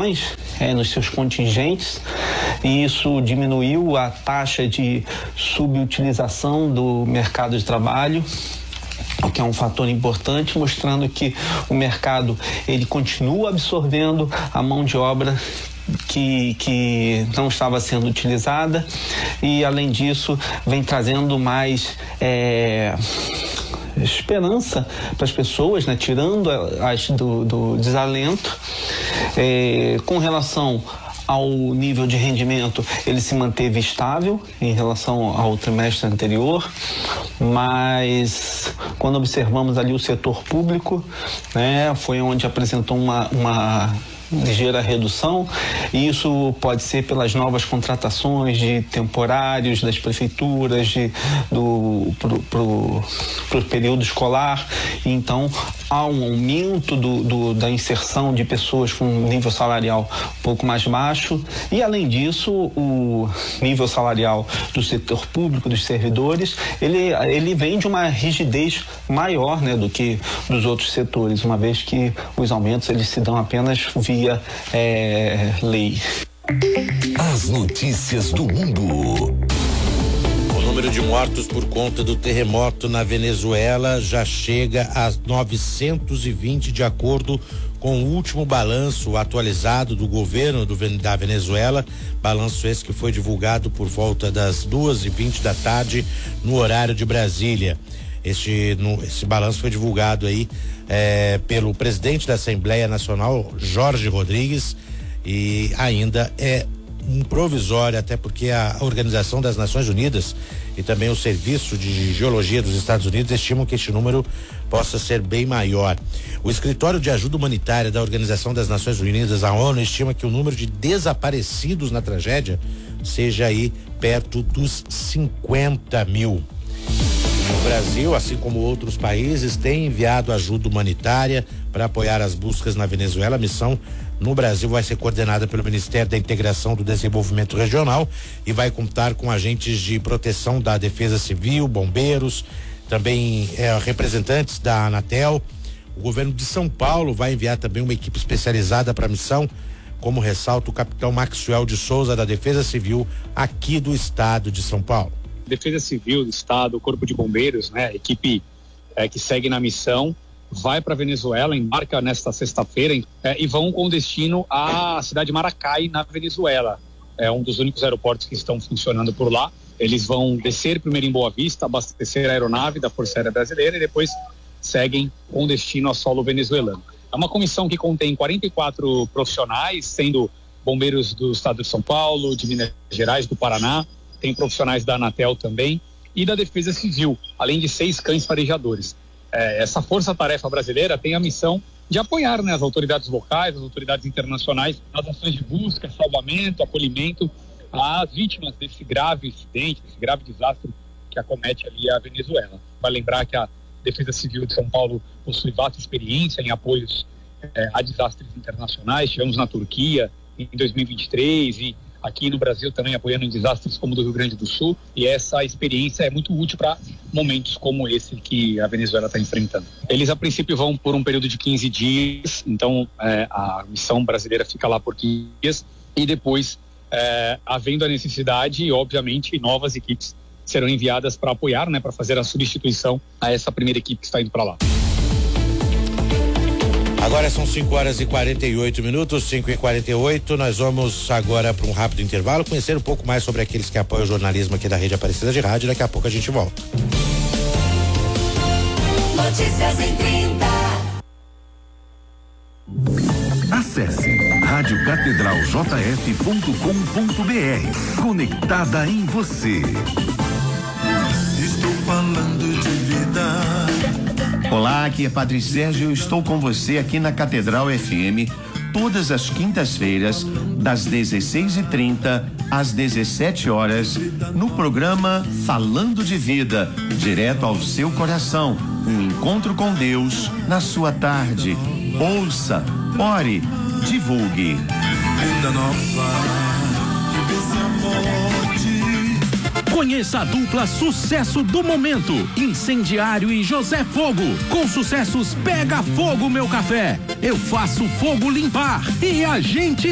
reduções nos seus contingentes, e isso diminuiu a taxa de subutilização do mercado de trabalho, o que é um fator importante, mostrando que o mercado ele continua absorvendo a mão de obra que não estava sendo utilizada, e além disso vem trazendo mais esperança para as pessoas, né? Tirando as do desalento. Com relação ao nível de rendimento, ele se manteve estável em relação ao trimestre anterior, mas quando observamos ali o setor público, né, foi onde apresentou uma ligeira redução, e isso pode ser pelas novas contratações de temporários das prefeituras pro período escolar. Então há um aumento da inserção de pessoas com nível salarial um pouco mais baixo, e além disso o nível salarial do setor público, dos servidores, ele vem de uma rigidez maior, né, do que dos outros setores, uma vez que os aumentos eles se dão apenas via lei. As notícias do mundo. O número de mortos por conta do terremoto na Venezuela já chega a 920, de acordo com o último balanço atualizado do governo da Venezuela, balanço esse que foi divulgado por volta das 2:20 da tarde no horário de Brasília. Esse balanço foi divulgado aí pelo presidente da Assembleia Nacional, Jorge Rodrigues, e ainda é um provisório, até porque a Organização das Nações Unidas e também o Serviço de Geologia dos Estados Unidos estimam que este número possa ser bem maior. O Escritório de Ajuda Humanitária da Organização das Nações Unidas, a ONU, estima que o número de desaparecidos na tragédia seja aí perto dos 50 mil. O Brasil, assim como outros países, tem enviado ajuda humanitária para apoiar as buscas na Venezuela. A missão no Brasil vai ser coordenada pelo Ministério da Integração do Desenvolvimento Regional e vai contar com agentes de proteção da Defesa Civil, bombeiros, também representantes da Anatel. O governo de São Paulo vai enviar também uma equipe especializada para a missão, como ressalta o capitão Maxwell de Souza, da Defesa Civil aqui do estado de São Paulo. Defesa Civil do Estado, o Corpo de Bombeiros, né, a equipe que segue na missão, vai para a Venezuela, embarca nesta sexta-feira e vão com destino à cidade de Maracay, na Venezuela. É um dos únicos aeroportos que estão funcionando por lá. Eles vão descer primeiro em Boa Vista, abastecer a aeronave da Força Aérea Brasileira e depois seguem com destino ao solo venezuelano. É uma comissão que contém 44 profissionais, sendo bombeiros do estado de São Paulo, de Minas Gerais, do Paraná, tem profissionais da Anatel também e da Defesa Civil, além de 6 cães farejadores. Essa força-tarefa brasileira tem a missão de apoiar, né, as autoridades locais, as autoridades internacionais nas ações de busca, salvamento, acolhimento às vítimas desse grave incidente, desse grave desastre que acomete ali a Venezuela. Vai lembrar que a Defesa Civil de São Paulo possui vasta experiência em apoios a desastres internacionais. Tivemos na Turquia em 2023 e aqui no Brasil também apoiando em desastres como o do Rio Grande do Sul, e essa experiência é muito útil para momentos como esse que a Venezuela está enfrentando. Eles a princípio vão por um período de 15 dias, então a missão brasileira fica lá por 15 dias e depois, havendo a necessidade, obviamente novas equipes serão enviadas para apoiar, né, para fazer a substituição a essa primeira equipe que está indo para lá. Agora são 5h48, 5h48. Nós vamos agora para um rápido intervalo, conhecer um pouco mais sobre aqueles que apoiam o jornalismo aqui da Rede Aparecida de Rádio. Daqui a pouco a gente volta. Notícias em 30. Acesse radiocatedraljf.com.br. Conectada em você. Estou falando de vida. Olá, aqui é Padre Sérgio. Eu estou com você aqui na Catedral FM todas as quintas-feiras, das 16h30 às 17 horas, no programa Falando de Vida, direto ao seu coração. Um encontro com Deus na sua tarde. Ouça, ore, divulgue. Vida nova, esse amor. Conheça a dupla sucesso do momento, Incendiário e José Fogo, com sucessos Pega Fogo Meu Café, Eu Faço Fogo Limpar e A Gente